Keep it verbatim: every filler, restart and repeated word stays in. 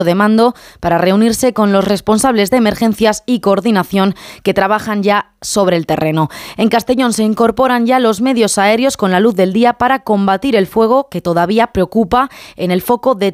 de mando para reunirse con los responsables de emergencias y coordinación que trabajan ya sobre el terreno. En Castellón se incorporan ya los medios aéreos con la luz del día para combatir el fuego que todavía preocupa en el foco de